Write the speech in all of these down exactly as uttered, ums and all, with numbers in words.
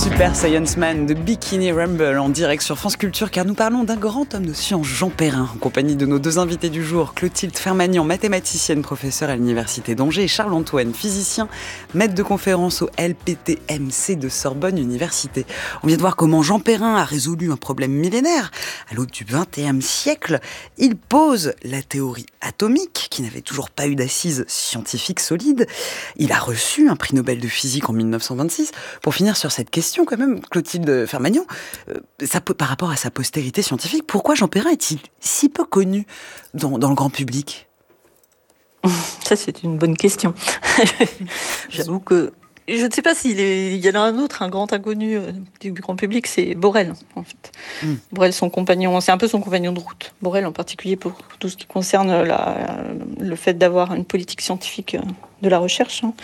Super Science Man de Bikini Rumble en direct sur France Culture, car nous parlons d'un grand homme de science, Jean Perrin, en compagnie de nos deux invités du jour, Clotilde Fermagnan, mathématicienne, professeure à l'Université d'Angers, et Charles-Antoine, physicien, maître de conférence au L P T M C de Sorbonne Université. On vient de voir comment Jean Perrin a résolu un problème millénaire. À l'aube du vingtième siècle, il pose la théorie atomique, qui n'avait toujours pas eu d'assises scientifiques solides. Il a reçu un prix Nobel de physique en mille neuf cent vingt-six. Pour finir sur cette question, quand même, Clotilde Fermagnan, euh, ça, par rapport à sa postérité scientifique, pourquoi Jean Perrin est-il si peu connu dans, dans le grand public ? Ça, c'est une bonne question. J'avoue que je ne sais pas s'il est, il y en a un autre, un grand inconnu du grand public, c'est Borel, en fait. Mm. Borel, son compagnon, c'est un peu son compagnon de route. Borel, en particulier, pour tout ce qui concerne la, le fait d'avoir une politique scientifique de la recherche. Hein.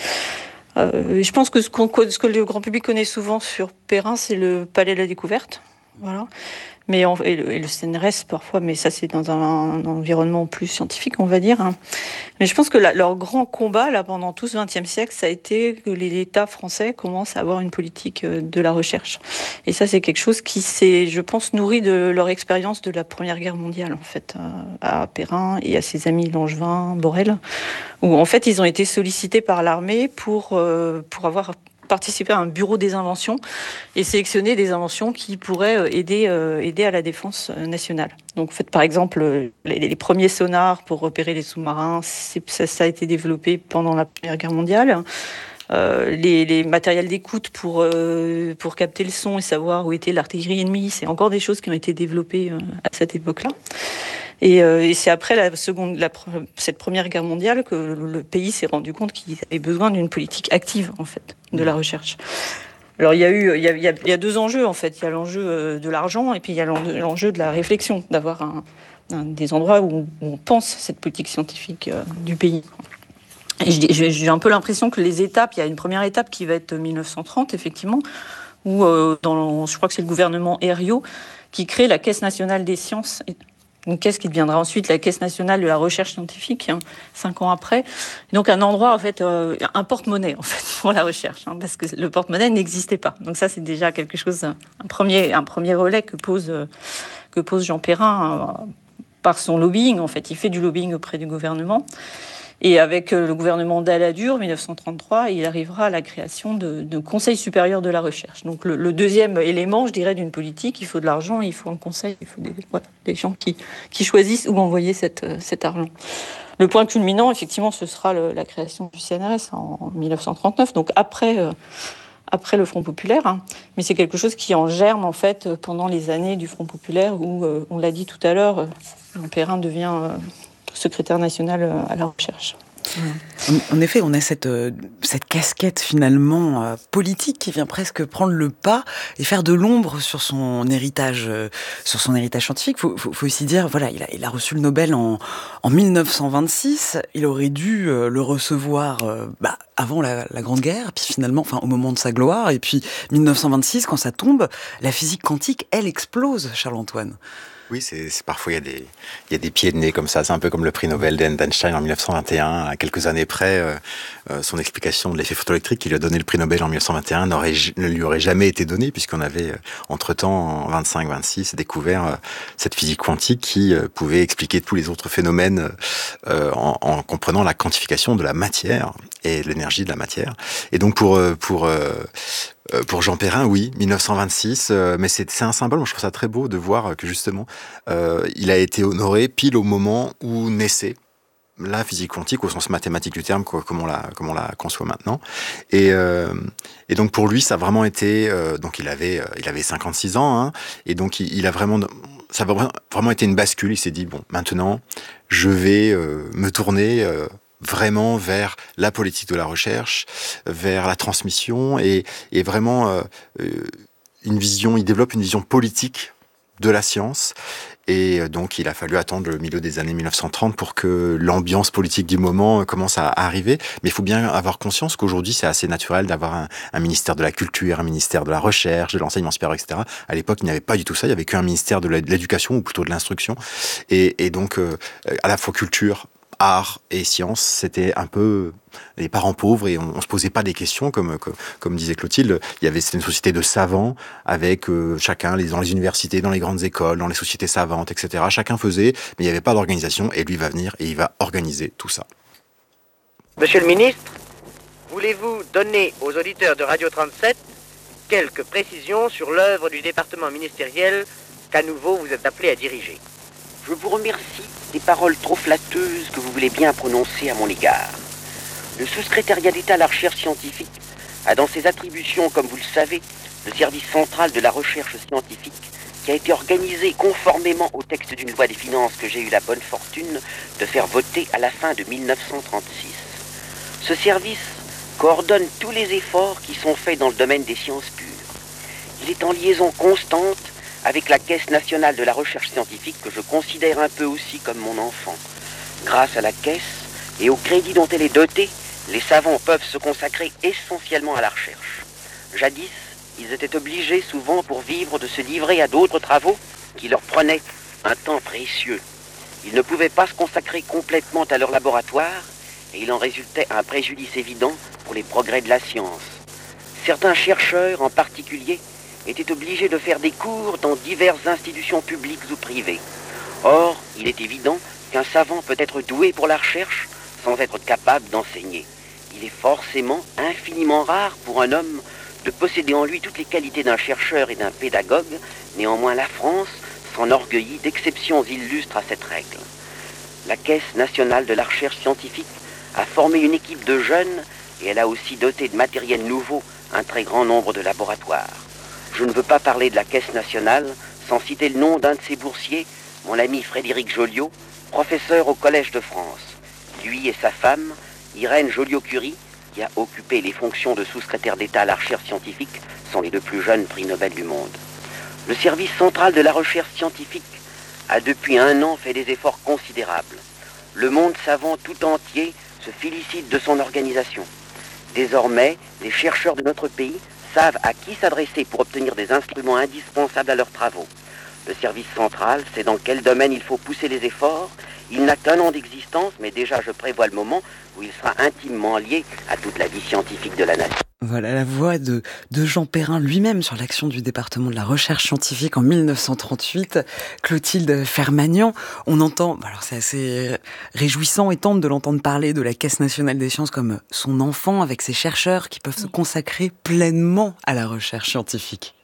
Euh, je pense que ce, qu'on, ce que le grand public connaît souvent sur Perrin, c'est le Palais de la Découverte. Voilà. Mais on, et, le, et le C N R S parfois, mais ça c'est dans un, un environnement plus scientifique, on va dire. Hein. Mais je pense que la, leur grand combat, là, pendant tout ce vingtième siècle, ça a été que l'État français commence à avoir une politique de la recherche. Et ça, c'est quelque chose qui s'est, je pense, nourri de leur expérience de la Première Guerre mondiale, en fait, à Perrin et à ses amis Langevin, Borel, où en fait, ils ont été sollicités par l'armée pour, euh, pour avoir participer à un bureau des inventions et sélectionner des inventions qui pourraient aider, euh, aider à la défense nationale. Donc, en fait, par exemple, les, les premiers sonars pour repérer les sous-marins, c'est, ça, ça a été développé pendant la Première Guerre mondiale. Euh, les, les matériels d'écoute pour, euh, pour capter le son et savoir où était l'artillerie ennemie, c'est encore des choses qui ont été développées euh, à cette époque-là. Et, euh, et c'est après la seconde, la, cette première guerre mondiale que le, le pays s'est rendu compte qu'il avait besoin d'une politique active, en fait, de la recherche. Alors, il y a eu, il y a, il y a, il y a deux enjeux, en fait. Il y a l'enjeu de l'argent et puis il y a l'enjeu de la réflexion, d'avoir un, un, des endroits où on pense cette politique scientifique euh, du pays. Et j'ai, j'ai un peu l'impression que les étapes, il y a une première étape qui va être mille neuf cent trente, effectivement, où, euh, dans, je crois que c'est le gouvernement Herriot qui crée la Caisse nationale des sciences, une caisse qui deviendra ensuite la Caisse nationale de la recherche scientifique, hein, cinq ans après. Donc un endroit, en fait, euh, un porte-monnaie, en fait, pour la recherche, hein, parce que le porte-monnaie n'existait pas. Donc ça, c'est déjà quelque chose, un premier, un premier relais que pose, euh, que pose Jean Perrin euh, par son lobbying. En fait, il fait du lobbying auprès du gouvernement. Et avec le gouvernement d'Aladur, mille neuf cent trente-trois, il arrivera à la création de, de Conseil supérieur de la recherche. Donc le, le deuxième élément, je dirais, d'une politique, il faut de l'argent, il faut un conseil, il faut des, voilà, des gens qui, qui choisissent où envoyer cette, cet argent. Le point culminant, effectivement, ce sera le, la création du C N R S en, en mille neuf cent trente-neuf, donc après, euh, après le Front populaire. Hein. Mais c'est quelque chose qui en germe, en fait, pendant les années du Front populaire, où, euh, on l'a dit tout à l'heure, Jean Perrin devient... Euh, secrétaire national à la recherche. En effet, on a cette, euh, cette casquette finalement euh, politique qui vient presque prendre le pas et faire de l'ombre sur son héritage, euh, sur son héritage scientifique. Faut, faut, faut aussi dire, voilà, il a, il a reçu le Nobel en, en mille neuf cent vingt-six. Il aurait dû euh, le recevoir euh, bah, avant la, la Grande Guerre, puis finalement, enfin, au moment de sa gloire. Et puis mille neuf cent vingt-six, quand ça tombe, la physique quantique, elle explose, Charles-Antoine. Oui, c'est, c'est parfois il y a des il y a des pieds de nez comme ça. C'est un peu comme le prix Nobel d'Einstein en mille neuf cent vingt et un. À quelques années près, euh, euh, son explication de l'effet photoélectrique qui lui a donné le prix Nobel en mille neuf cent vingt et un n'aurait ne lui aurait jamais été donnée, puisqu'on avait euh, entre temps en vingt-cinq vingt-six découvert euh, cette physique quantique qui euh, pouvait expliquer tous les autres phénomènes euh, en, en comprenant la quantification de la matière et l'énergie de la matière. Et donc pour euh, pour euh, Pour Jean Perrin, oui, mille neuf cent vingt-six, euh, mais c'est, c'est un symbole. Moi, je trouve ça très beau de voir que justement, euh, il a été honoré pile au moment où naissait la physique quantique au sens mathématique du terme, quoi, comme on la, comme on la conçoit maintenant. Et, euh, et donc pour lui, ça a vraiment été. Euh, donc il avait, euh, il avait cinquante-six ans, hein, et donc il, il a vraiment, ça a vraiment été une bascule. Il s'est dit bon, maintenant, je vais euh, me tourner. Euh, vraiment vers la politique de la recherche, vers la transmission et, et vraiment euh, une vision, il développe une vision politique de la science. Et donc, il a fallu attendre le milieu des années mille neuf cent trente pour que l'ambiance politique du moment commence à arriver. Mais il faut bien avoir conscience qu'aujourd'hui, c'est assez naturel d'avoir un, un ministère de la culture, un ministère de la recherche, de l'enseignement supérieur, et cetera. À l'époque, il n'y avait pas du tout ça. Il n'y avait qu'un ministère de l'éducation, ou plutôt de l'instruction. Et, et donc, euh, à la fois culture, art et science, c'était un peu les parents pauvres et on, on se posait pas des questions comme, comme, comme disait Clotilde. Il y avait, c'était une société de savants avec euh, chacun les, dans les universités, dans les grandes écoles, dans les sociétés savantes, et cetera. Chacun faisait, mais il n'y avait pas d'organisation et lui va venir et il va organiser tout ça. Monsieur le ministre, voulez-vous donner aux auditeurs de Radio trente-sept quelques précisions sur l'œuvre du département ministériel qu'à nouveau vous êtes appelé à diriger? Je vous remercie des paroles trop flatteuses que vous voulez bien prononcer à mon égard. Le sous-secrétariat d'État à la recherche scientifique a dans ses attributions, comme vous le savez, le service central de la recherche scientifique qui a été organisé conformément au texte d'une loi des finances que j'ai eu la bonne fortune de faire voter à la fin de mille neuf cent trente-six. Ce service coordonne tous les efforts qui sont faits dans le domaine des sciences pures. Il est en liaison constante avec la Caisse nationale de la recherche scientifique que je considère un peu aussi comme mon enfant. Grâce à la Caisse et au crédit dont elle est dotée, les savants peuvent se consacrer essentiellement à la recherche. Jadis, ils étaient obligés souvent pour vivre de se livrer à d'autres travaux qui leur prenaient un temps précieux. Ils ne pouvaient pas se consacrer complètement à leur laboratoire et il en résultait un préjudice évident pour les progrès de la science. Certains chercheurs en particulier étaient obligés de faire des cours dans diverses institutions publiques ou privées. Or, il est évident qu'un savant peut être doué pour la recherche sans être capable d'enseigner. Il est forcément infiniment rare pour un homme de posséder en lui toutes les qualités d'un chercheur et d'un pédagogue. Néanmoins, la France s'enorgueillit d'exceptions illustres à cette règle. La Caisse nationale de la recherche scientifique a formé une équipe de jeunes et elle a aussi doté de matériel nouveau un très grand nombre de laboratoires. Je ne veux pas parler de la Caisse nationale sans citer le nom d'un de ses boursiers, mon ami Frédéric Joliot, professeur au Collège de France. Lui et sa femme, Irène Joliot-Curie, qui a occupé les fonctions de sous-secrétaire d'État à la recherche scientifique, sont les deux plus jeunes prix Nobel du monde. Le service central de la recherche scientifique a depuis un an fait des efforts considérables. Le monde savant tout entier se félicite de son organisation. Désormais, les chercheurs de notre pays savent à qui s'adresser pour obtenir des instruments indispensables à leurs travaux. Le service central sait dans quel domaine il faut pousser les efforts. Il n'a qu'un an d'existence, mais déjà je prévois le moment où il sera intimement lié à toute la vie scientifique de la nation. Voilà la voix de, de Jean Perrin lui-même sur l'action du département de la recherche scientifique en mille neuf cent trente-huit. Clotilde Fermagnan, on entend, alors c'est assez réjouissant et tendre de l'entendre parler de la Caisse nationale des sciences comme son enfant avec ses chercheurs qui peuvent se consacrer pleinement à la recherche scientifique.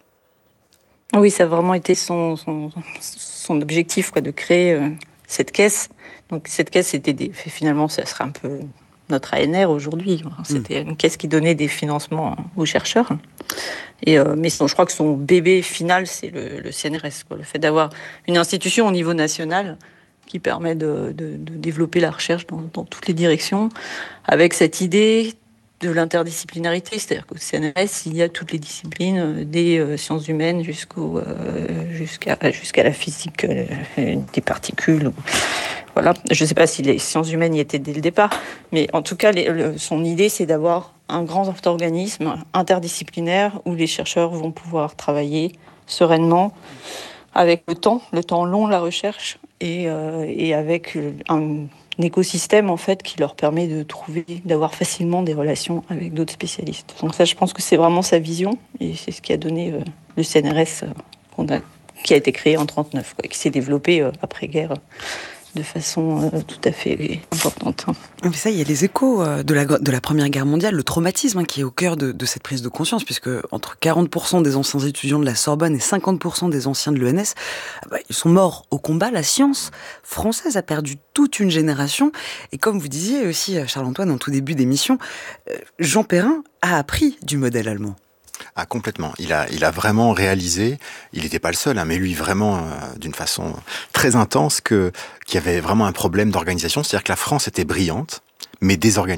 Oui, ça a vraiment été son, son, son objectif quoi, de créer euh, cette caisse. Donc cette caisse, c'était des, finalement, ça serait un peu notre A N R aujourd'hui. C'était une caisse qui donnait des financements aux chercheurs. Et, euh, mais son, je crois que son bébé final, c'est le, le C N R S. Quoi. Le fait d'avoir une institution au niveau national qui permet de, de, de développer la recherche dans, dans toutes les directions, avec cette idée de l'interdisciplinarité. C'est-à-dire qu'au C N R S, il y a toutes les disciplines, des euh, sciences humaines jusqu'au, euh, jusqu'à, jusqu'à la physique euh, des particules. Voilà. Je ne sais pas si les sciences humaines y étaient dès le départ, mais en tout cas, les, le, son idée, c'est d'avoir un grand organisme interdisciplinaire où les chercheurs vont pouvoir travailler sereinement avec le temps, le temps long de la recherche, et, euh, et avec un, un écosystème en fait qui leur permet de trouver, d'avoir facilement des relations avec d'autres spécialistes. Donc ça, je pense que c'est vraiment sa vision, et c'est ce qui a donné euh, le C N R S euh, qu'on a, qui a été créé en trente-neuf, quoi, qui s'est développé euh, après-guerre. De façon euh, tout à fait importante. Mais ça, il y a les échos euh, de, la, de la Première Guerre mondiale, le traumatisme hein, qui est au cœur de, de cette prise de conscience, puisque entre quarante pour cent des anciens étudiants de la Sorbonne et cinquante pour cent des anciens de l'E N S, bah, ils sont morts au combat. La science française a perdu toute une génération. Et comme vous disiez aussi, Charles-Antoine, en tout début d'émission, euh, Jean Perrin a appris du modèle allemand. Ah, complètement. Il a, il a vraiment réalisé, il n'était pas le seul, hein, mais lui vraiment euh, d'une façon très intense, que, qu'il y avait vraiment un problème d'organisation. C'est-à-dire que la France était brillante, mais désorganisée.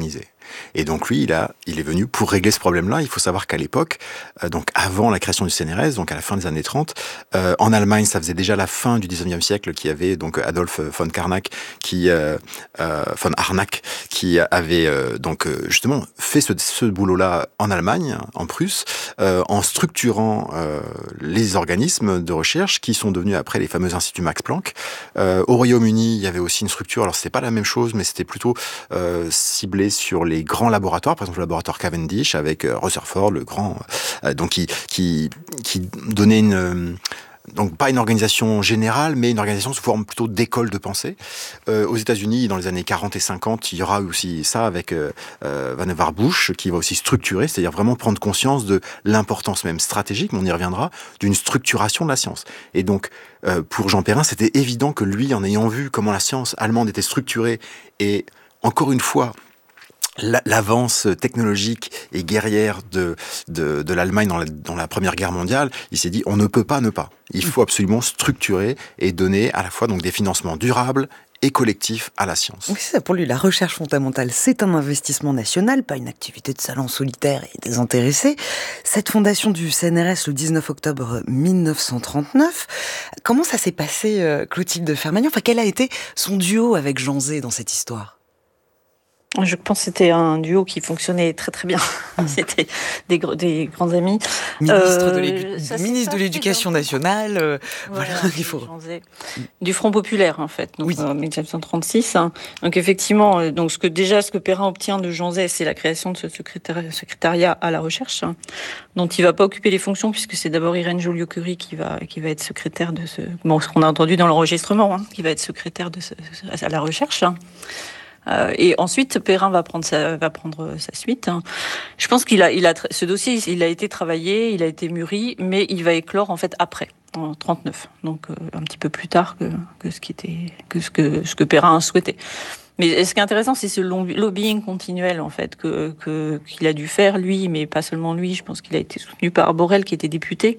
Et donc lui, il, a, il est venu pour régler ce problème-là. Il faut savoir qu'à l'époque, euh, donc avant la création du C N R S, donc à la fin des années trente, euh, en Allemagne, ça faisait déjà la fin du dix-neuvième siècle, qui avait donc Adolf von Karnak, qui, euh, euh, von Harnack, qui avait euh, donc euh, justement fait ce, ce boulot-là en Allemagne, en Prusse, euh, en structurant euh, les organismes de recherche qui sont devenus après les fameux instituts Max Planck. Euh, au Royaume-Uni, il y avait aussi une structure, alors c'était pas la même chose, mais c'était plutôt euh, ciblé sur les grands laboratoires, par exemple le laboratoire Cavendish avec euh, Rutherford, le grand, euh, donc qui, qui, qui donnait une... Euh, donc pas une organisation générale, mais une organisation sous forme plutôt d'école de pensée. Euh, aux États-Unis, dans les années quarante et cinquante, il y aura aussi ça avec euh, euh, Vannevar Bush, qui va aussi structurer, c'est-à-dire vraiment prendre conscience de l'importance même stratégique, mais on y reviendra, d'une structuration de la science. Et donc, euh, pour Jean Perrin, c'était évident que lui, en ayant vu comment la science allemande était structurée, et encore une fois, l'avance technologique et guerrière de, de, de l'Allemagne dans la, dans la Première Guerre mondiale, il s'est dit on ne peut pas ne pas. Il faut absolument structurer et donner à la fois donc des financements durables et collectifs à la science. Oui, c'est ça. Pour lui, la recherche fondamentale, c'est un investissement national, pas une activité de salon solitaire et désintéressé. Cette fondation du C N R S le dix-neuf octobre mille neuf cent trente-neuf, comment ça s'est passé, euh, Clotilde Fermagnan ? Enfin, quel a été son duo avec Jean Zay dans cette histoire ? Je pense que c'était un duo qui fonctionnait très très bien. Mmh. C'était des, des grands amis. Ministre euh, de, l'édu- ministre de l'Éducation nationale. Euh, voilà, voilà, il faut. Du Front populaire en fait. Donc, oui. En dix-neuf cent trente-six. Hein. Donc effectivement, donc ce que déjà ce que Perrin obtient de Jean Zay, c'est la création de ce secrétariat, secrétariat à la recherche, hein, dont il va pas occuper les fonctions puisque c'est d'abord Irène Joliot-Curie qui va qui va être secrétaire de ce. Bon, ce qu'on a entendu dans l'enregistrement, hein, qui va être secrétaire de ce, à la recherche. Hein. Euh, et ensuite, Perrin va prendre sa, va prendre sa suite. Hein. Je pense qu'il a, il a, ce dossier, il a été travaillé, il a été mûri, mais il va éclore en fait après, en trente-neuf. Donc euh, un petit peu plus tard que, que ce qui était, que ce que ce que Perrin souhaitait. Mais ce qui est intéressant, c'est ce lobbying continuel en fait que, que qu'il a dû faire lui, mais pas seulement lui. Je pense qu'il a été soutenu par Borel, qui était député.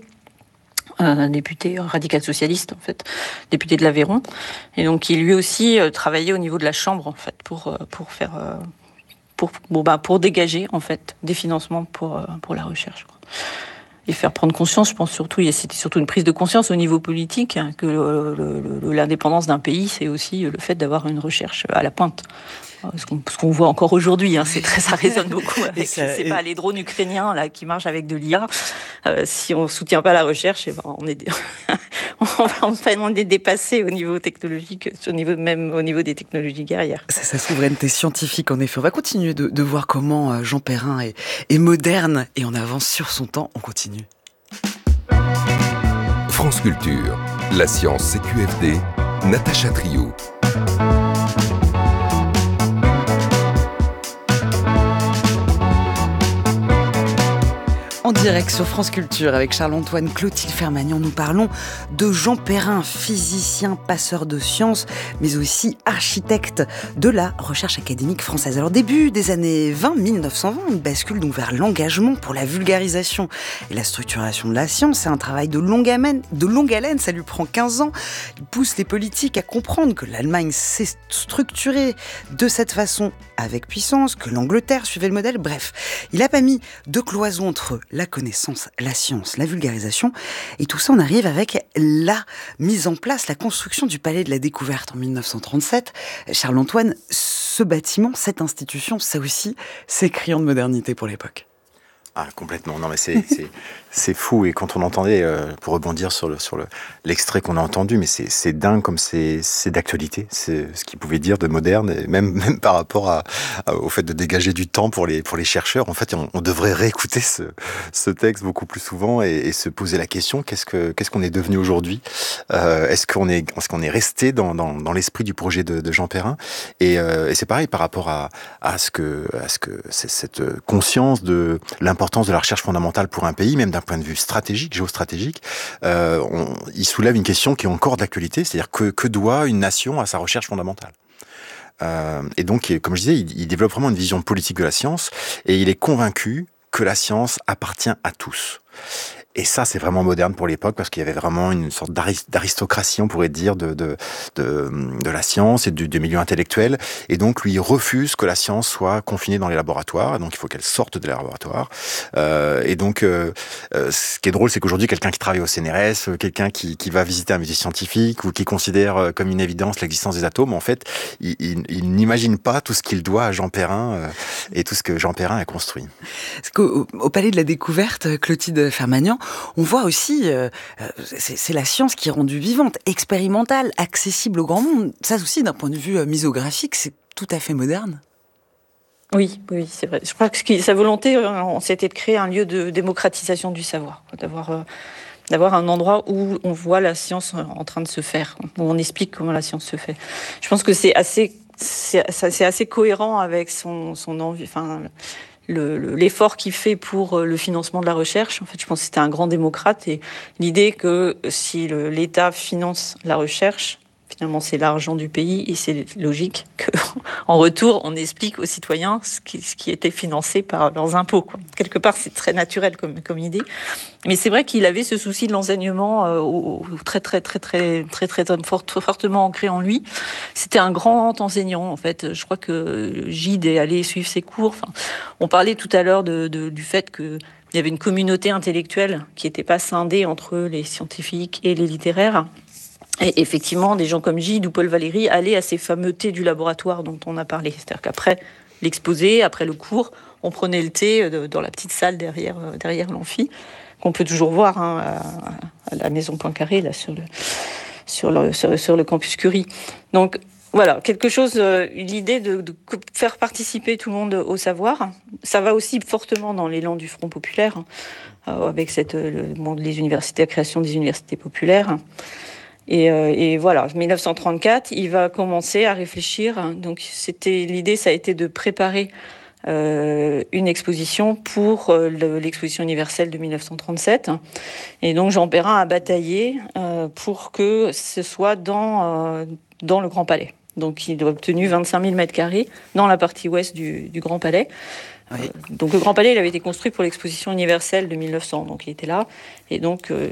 Un député radical socialiste en fait, député de l'Aveyron, et donc qui lui aussi euh, travaillait au niveau de la Chambre en fait pour euh, pour faire euh, pour bon bah pour dégager en fait des financements pour euh, pour la recherche quoi. Et faire prendre conscience, je pense surtout, c'était surtout une prise de conscience au niveau politique hein, que le, le, le, l'indépendance d'un pays, c'est aussi le fait d'avoir une recherche à la pointe. Ce qu'on, ce qu'on voit encore aujourd'hui, hein, c'est très, ça résonne beaucoup avec, ça, c'est et... pas les drones ukrainiens là qui marchent avec de l'I A. Euh, si on soutient pas la recherche, eh ben on est, on va vraiment être dépassé au niveau technologique, au niveau même au niveau des technologies guerrières. C'est sa souveraineté scientifique en effet. On va continuer de, de voir comment Jean Perrin est, est moderne et on avance sur son temps. On continue. France Culture, la science C Q F D, Natacha Trio. En direct sur France Culture avec Charles-Antoine, Clotilde Fermagnan, nous parlons de Jean Perrin, physicien, passeur de sciences, mais aussi architecte de la recherche académique française. Alors début des années vingt, mille neuf cent vingt, on bascule donc vers l'engagement pour la vulgarisation et la structuration de la science. C'est un travail de longue haleine, de longue haleine, ça lui prend quinze ans. Il pousse les politiques à comprendre que l'Allemagne s'est structurée de cette façon avec puissance, que l'Angleterre suivait le modèle. Bref, il n'a pas mis de cloison entre la connaissance, la science, la vulgarisation. Et tout ça, on arrive avec la mise en place, la construction du Palais de la Découverte en mille neuf cent trente-sept. Charles-Antoine, ce bâtiment, cette institution, ça aussi, c'est criant de modernité pour l'époque. Ah, complètement. Non, mais c'est, c'est, c'est fou. Et quand on entendait, euh, pour rebondir sur, le, sur le, l'extrait qu'on a entendu, mais c'est, c'est dingue comme c'est, c'est d'actualité. C'est ce qu'il pouvait dire de moderne, et même, même par rapport à, à, au fait de dégager du temps pour les, pour les chercheurs. En fait, on, on devrait réécouter ce, ce texte beaucoup plus souvent et, et se poser la question, qu'est-ce, que, qu'est-ce qu'on est devenu aujourd'hui euh, Est-ce qu'on est, est-ce qu'on est resté dans, dans, dans l'esprit du projet de, de Jean Perrin et, euh, et c'est pareil par rapport à, à ce que, à ce que c'est cette conscience de l'importance de la recherche fondamentale pour un pays, même d'un point de vue stratégique, géostratégique. Euh, on, il soulève une question qui est encore d'actualité, c'est-à-dire que, que doit une nation à sa recherche fondamentale ? euh, Et donc, comme je disais, il, il développe vraiment une vision politique de la science et il est convaincu que la science appartient à tous. Et ça, c'est vraiment moderne pour l'époque parce qu'il y avait vraiment une sorte d'aristocratie, on pourrait dire, de, de, de, de la science et du, du milieu intellectuel. Et donc, lui, il refuse que la science soit confinée dans les laboratoires. Donc, il faut qu'elle sorte des laboratoires. Euh, et donc, euh, euh, ce qui est drôle, c'est qu'aujourd'hui, quelqu'un qui travaille au C N R S, quelqu'un qui, qui va visiter un musée scientifique ou qui considère comme une évidence l'existence des atomes, en fait, il, il, il n'imagine pas tout ce qu'il doit à Jean Perrin euh, et tout ce que Jean Perrin a construit. Parce qu'au au Palais de la Découverte, Clotilde Fermagnan, on voit aussi, euh, c'est, c'est la science qui est rendue vivante, expérimentale, accessible au grand monde. Ça aussi, d'un point de vue misographique, c'est tout à fait moderne. Oui, oui, c'est vrai. Je crois que sa volonté, c'était de créer un lieu de démocratisation du savoir, d'avoir, euh, d'avoir un endroit où on voit la science en train de se faire, où on explique comment la science se fait. Je pense que c'est assez, c'est, c'est assez cohérent avec son, son envie, enfin, Le, le, l'effort qu'il fait pour le financement de la recherche. En fait, je pense que c'était un grand démocrate et l'idée que si le, l'État finance la recherche, finalement, c'est l'argent du pays et c'est logique qu'en retour, on explique aux citoyens ce qui, ce qui était financé par leurs impôts, quoi. Quelque part, c'est très naturel comme, comme idée. Mais c'est vrai qu'il avait ce souci de l'enseignement euh, au, très, très, très, très, très, très, très fort, fortement ancré en lui. C'était un grand enseignant, en fait. Je crois que Gide est allé suivre ses cours. Enfin, on parlait tout à l'heure de, de, du fait que il y avait une communauté intellectuelle qui n'était pas scindée entre les scientifiques et les littéraires. Et effectivement, des gens comme Gide ou Paul Valéry allaient à ces fameux thés du laboratoire dont on a parlé. C'est-à-dire qu'après l'exposé, après le cours, on prenait le thé dans la petite salle derrière, derrière l'amphi, qu'on peut toujours voir hein, à, à la Maison Poincaré, là, sur le, sur le, sur, sur le campus Curie. Donc, voilà, quelque chose, euh, l'idée de, de faire participer tout le monde au savoir. Ça va aussi fortement dans l'élan du Front populaire, hein, euh, avec cette, le monde des universités, la création des universités populaires. Et, euh, et voilà, dix-neuf cent trente-quatre, il va commencer à réfléchir. Donc, c'était l'idée, ça a été de préparer euh, une exposition pour euh, le, l'exposition universelle de dix-neuf cent trente-sept. Et donc, Jean Perrin a bataillé euh, pour que ce soit dans euh, dans le Grand Palais. Donc, il a obtenu vingt-cinq mille mètres carrés dans la partie ouest du, du Grand Palais. Oui. Euh, donc, le Grand Palais, il avait été construit pour l'exposition universelle de mille neuf cents. Donc, il était là. Et donc, euh,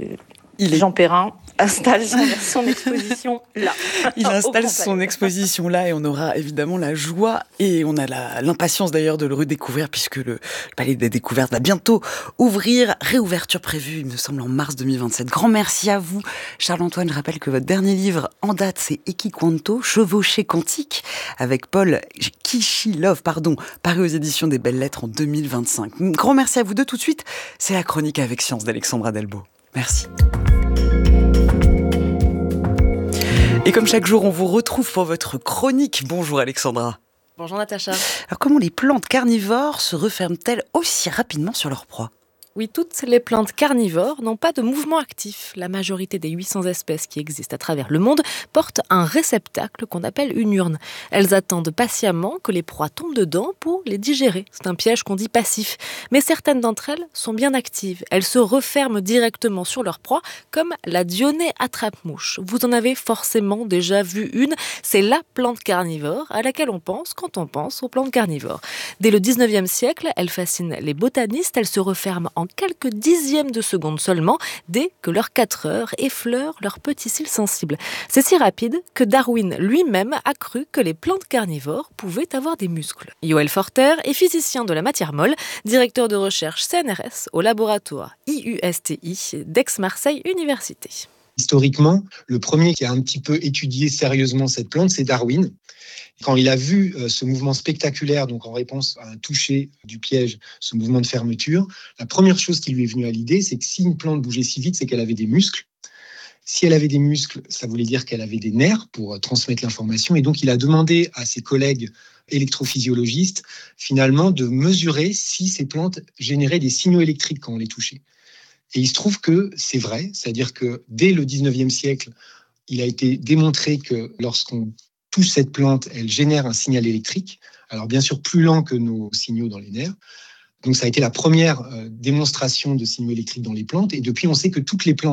il Jean est... Perrin installe son, son exposition là. Il installe son exposition là et on aura évidemment la joie et on a la, l'impatience d'ailleurs de le redécouvrir puisque le, le Palais des Découvertes va bientôt ouvrir. Réouverture prévue, il me semble, en mars deux mille vingt-sept. Grand merci à vous, Charles-Antoine. Je rappelle que votre dernier livre en date, c'est Equiquanto, Chevauchée quantique, avec Paul Kichilov, pardon, paru aux éditions des Belles Lettres en deux mille vingt-cinq. Grand merci à vous deux. Tout de suite, c'est la chronique avec Science d'Alexandra Delbo. Merci. Et comme chaque jour, on vous retrouve pour votre chronique. Bonjour Alexandra. Bonjour Natacha. Alors comment les plantes carnivores se referment-elles aussi rapidement sur leur proie ? Oui, toutes les plantes carnivores n'ont pas de mouvement actif. La majorité des huit cents espèces qui existent à travers le monde portent un réceptacle qu'on appelle une urne. Elles attendent patiemment que les proies tombent dedans pour les digérer. C'est un piège qu'on dit passif. Mais certaines d'entre elles sont bien actives. Elles se referment directement sur leur proie comme la Dionée attrape-mouche. Vous en avez forcément déjà vu une. C'est la plante carnivore à laquelle on pense quand on pense aux plantes carnivores. Dès le dix-neuvième siècle, elle fascine les botanistes. Elle se referme en quelques dixièmes de seconde seulement, dès que leurs quatre heures effleurent leurs petits cils sensibles. C'est si rapide que Darwin lui-même a cru que les plantes carnivores pouvaient avoir des muscles. Yoel Forter est physicien de la matière molle, directeur de recherche C N R S au laboratoire I U S T I d'Aix-Marseille Université. Historiquement, le premier qui a un petit peu étudié sérieusement cette plante, c'est Darwin. Quand il a vu ce mouvement spectaculaire, donc en réponse à un toucher du piège, ce mouvement de fermeture, la première chose qui lui est venue à l'idée, c'est que si une plante bougeait si vite, c'est qu'elle avait des muscles. Si elle avait des muscles, ça voulait dire qu'elle avait des nerfs pour transmettre l'information. Et donc, il a demandé à ses collègues électrophysiologistes, finalement, de mesurer si ces plantes généraient des signaux électriques quand on les touchait. Et il se trouve que c'est vrai, c'est-à-dire que dès le dix-neuvième siècle, il a été démontré que lorsqu'on touche cette plante, elle génère un signal électrique. Alors bien sûr, plus lent que nos signaux dans les nerfs. Donc ça a été la première euh, démonstration de signaux électriques dans les plantes. Et depuis, on sait que toutes les plantes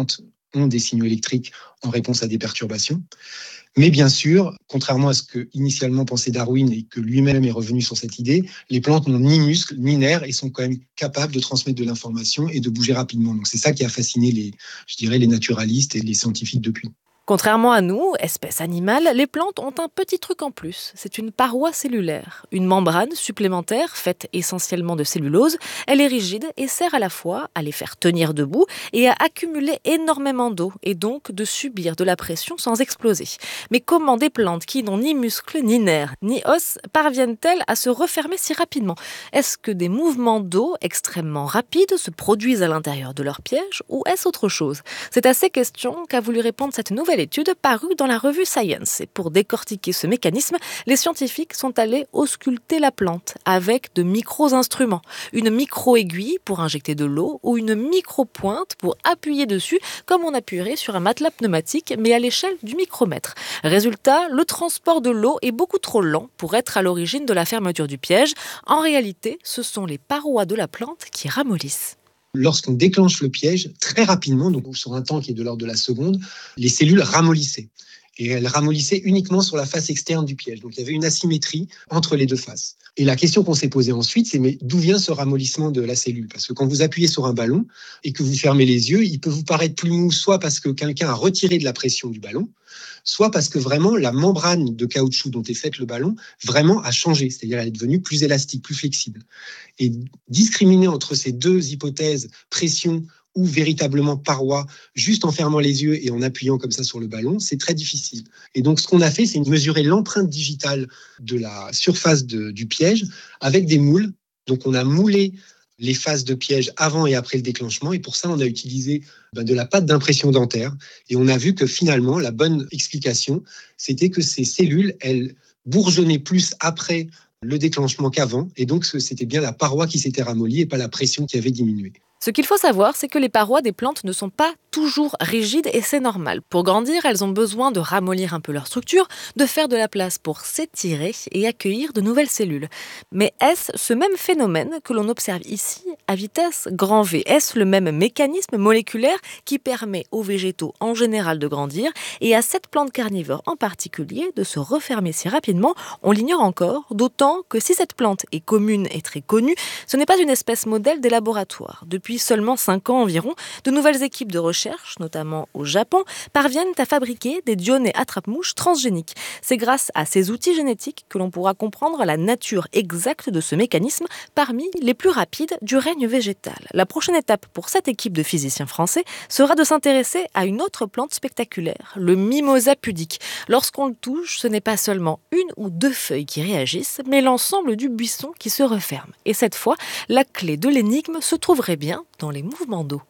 ont des signaux électriques en réponse à des perturbations. Mais bien sûr, contrairement à ce que initialement pensait Darwin et que lui-même est revenu sur cette idée, les plantes n'ont ni muscles ni nerfs et sont quand même capables de transmettre de l'information et de bouger rapidement. Donc c'est ça qui a fasciné les, je dirais, les naturalistes et les scientifiques depuis. Contrairement à nous, espèces animales, les plantes ont un petit truc en plus. C'est une paroi cellulaire, une membrane supplémentaire faite essentiellement de cellulose. Elle est rigide et sert à la fois à les faire tenir debout et à accumuler énormément d'eau et donc de subir de la pression sans exploser. Mais comment des plantes qui n'ont ni muscles, ni nerfs, ni os parviennent-elles à se refermer si rapidement ? Est-ce que des mouvements d'eau extrêmement rapides se produisent à l'intérieur de leur piège ou est-ce autre chose ? C'est à ces questions qu'a voulu répondre cette nouvelle étude parue dans la revue Science. Et pour décortiquer ce mécanisme, les scientifiques sont allés ausculter la plante avec de micro-instruments. Une micro-aiguille pour injecter de l'eau ou une micro-pointe pour appuyer dessus comme on appuierait sur un matelas pneumatique mais à l'échelle du micromètre. Résultat, le transport de l'eau est beaucoup trop lent pour être à l'origine de la fermeture du piège. En réalité, ce sont les parois de la plante qui ramollissent. Lorsqu'on déclenche le piège, très rapidement, donc sur un temps qui est de l'ordre de la seconde, les cellules ramollissaient. Et elles ramollissaient uniquement sur la face externe du piège. Donc il y avait une asymétrie entre les deux faces. Et la question qu'on s'est posée ensuite, c'est mais d'où vient ce ramollissement de la cellule ? Parce que quand vous appuyez sur un ballon et que vous fermez les yeux, il peut vous paraître plus mou, soit parce que quelqu'un a retiré de la pression du ballon, soit parce que vraiment la membrane de caoutchouc dont est faite le ballon vraiment a changé, c'est-à-dire elle est devenue plus élastique, plus flexible. Et discriminer entre ces deux hypothèses, pression ou véritablement paroi, juste en fermant les yeux et en appuyant comme ça sur le ballon, c'est très difficile. Et donc ce qu'on a fait, c'est mesurer l'empreinte digitale de la surface de, du piège avec des moules. Donc on a moulé les phases de piège avant et après le déclenchement. Et pour ça, on a utilisé ben, de la pâte d'impression dentaire. Et on a vu que finalement, la bonne explication, c'était que ces cellules, elles bourgeonnaient plus après le déclenchement qu'avant. Et donc, c'était bien la paroi qui s'était ramollie et pas la pression qui avait diminué. Ce qu'il faut savoir, c'est que les parois des plantes ne sont pas toujours rigides et c'est normal. Pour grandir, elles ont besoin de ramollir un peu leur structure, de faire de la place pour s'étirer et accueillir de nouvelles cellules. Mais est-ce ce même phénomène que l'on observe ici à vitesse grand V ? Est-ce le même mécanisme moléculaire qui permet aux végétaux en général de grandir et à cette plante carnivore en particulier de se refermer si rapidement ? On l'ignore encore, d'autant que si cette plante est commune et très connue, ce n'est pas une espèce modèle des laboratoires. Depuis seulement cinq ans environ, de nouvelles équipes de recherche, notamment au Japon, parviennent à fabriquer des dionnées attrape-mouches transgéniques. C'est grâce à ces outils génétiques que l'on pourra comprendre la nature exacte de ce mécanisme, parmi les plus rapides du règne végétal. La prochaine étape pour cette équipe de physiciens français sera de s'intéresser à une autre plante spectaculaire, le mimosa pudique. Lorsqu'on le touche, ce n'est pas seulement une ou deux feuilles qui réagissent, mais l'ensemble du buisson qui se referme. Et cette fois, la clé de l'énigme se trouverait bien dans les mouvements d'eau.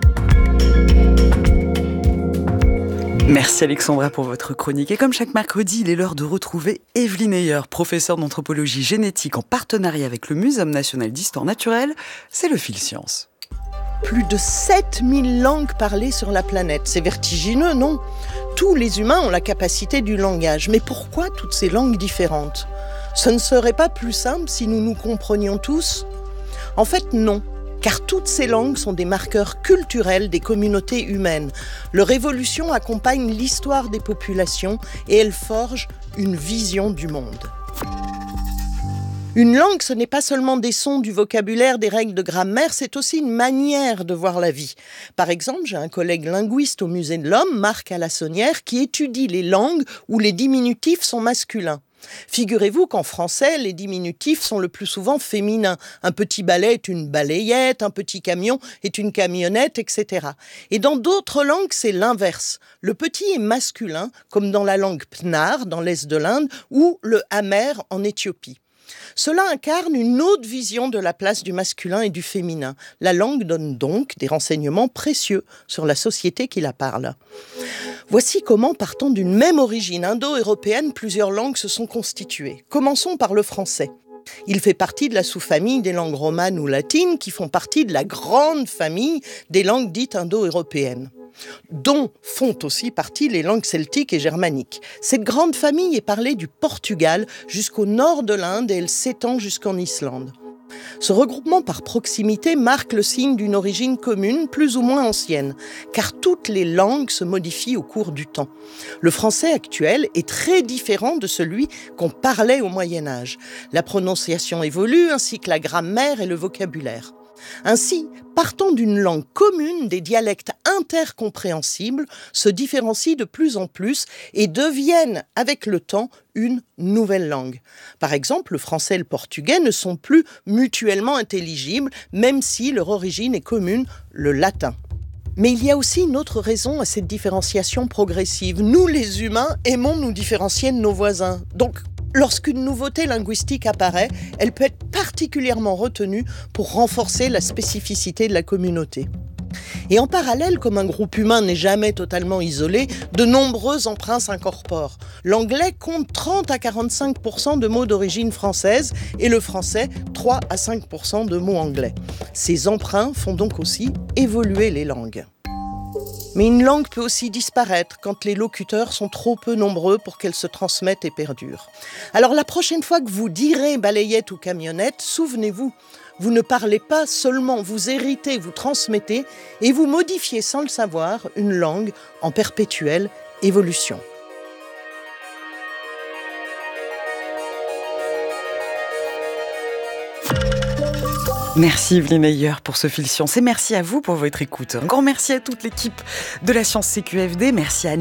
Merci Alexandra pour votre chronique. Et comme chaque mercredi, il est l'heure de retrouver Evelyne Heyer, professeure d'anthropologie génétique en partenariat avec le Muséum national d'histoire naturelle. C'est le Fil Science. Plus de sept mille langues parlées sur la planète. C'est vertigineux, non ? Tous les humains ont la capacité du langage. Mais pourquoi toutes ces langues différentes ? Ce ne serait pas plus simple si nous nous comprenions tous ? En fait, non. Car toutes ces langues sont des marqueurs culturels des communautés humaines. Leur évolution accompagne l'histoire des populations et elle forge une vision du monde. Une langue, ce n'est pas seulement des sons, du vocabulaire, des règles de grammaire, c'est aussi une manière de voir la vie. Par exemple, j'ai un collègue linguiste au Musée de l'Homme, Marc Alassonnière, qui étudie les langues où les diminutifs sont masculins. Figurez-vous qu'en français, les diminutifs sont le plus souvent féminins. Un petit balai est une balayette, un petit camion est une camionnette, et cetera. Et dans d'autres langues, c'est l'inverse. Le petit est masculin, comme dans la langue pnar, dans l'est de l'Inde, ou le hamer en Éthiopie. Cela incarne une autre vision de la place du masculin et du féminin. La langue donne donc des renseignements précieux sur la société qui la parle. Voici comment, partant d'une même origine indo-européenne, plusieurs langues se sont constituées. Commençons par le français. Il fait partie de la sous-famille des langues romanes ou latines qui font partie de la grande famille des langues dites indo-européennes, dont font aussi partie les langues celtiques et germaniques. Cette grande famille est parlée du Portugal jusqu'au nord de l'Inde et elle s'étend jusqu'en Islande. Ce regroupement par proximité marque le signe d'une origine commune plus ou moins ancienne, car toutes les langues se modifient au cours du temps. Le français actuel est très différent de celui qu'on parlait au Moyen-Âge. La prononciation évolue, ainsi que la grammaire et le vocabulaire. Ainsi, partant d'une langue commune, des dialectes intercompréhensibles se différencient de plus en plus et deviennent, avec le temps, une nouvelle langue. Par exemple, le français et le portugais ne sont plus mutuellement intelligibles, même si leur origine est commune, le latin. Mais il y a aussi une autre raison à cette différenciation progressive. Nous, les humains, aimons nous différencier de nos voisins. Donc, lorsqu'une nouveauté linguistique apparaît, elle peut être particulièrement retenue pour renforcer la spécificité de la communauté. Et en parallèle, comme un groupe humain n'est jamais totalement isolé, de nombreux emprunts s'incorporent. L'anglais compte trente à quarante-cinq pour cent de mots d'origine française et le français trois à cinq pour cent de mots anglais. Ces emprunts font donc aussi évoluer les langues. Mais une langue peut aussi disparaître quand les locuteurs sont trop peu nombreux pour qu'elle se transmette et perdure. Alors la prochaine fois que vous direz balayette ou camionnette, souvenez-vous, vous ne parlez pas seulement, vous héritez, vous transmettez et vous modifiez sans le savoir une langue en perpétuelle évolution. Merci Evelyne Ayer pour ce fil science et merci à vous pour votre écoute. Un grand merci à toute l'équipe de la Science C Q F D, merci à